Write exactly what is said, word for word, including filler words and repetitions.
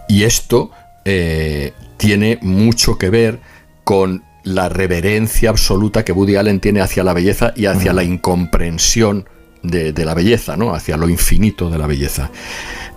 y esto eh, tiene mucho que ver con la reverencia absoluta que Woody Allen tiene hacia la belleza y hacia uh-huh. la incomprensión de, de la belleza, ¿no? Hacia lo infinito de la belleza.